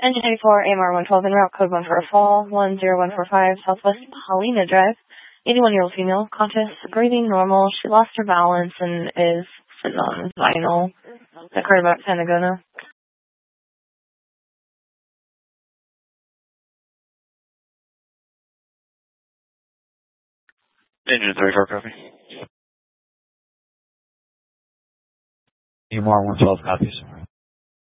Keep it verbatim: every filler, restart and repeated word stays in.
Engine eighty-four, A M R one twelve, en route, code one for a fall, one zero one four five, Southwest Helena Drive. eighty-one-year-old female, conscious, breathing normal. She lost her balance and is sitting on vinyl. That occurred about ten ago now. Engine thirty-four, copy. A M R one twelve, copies.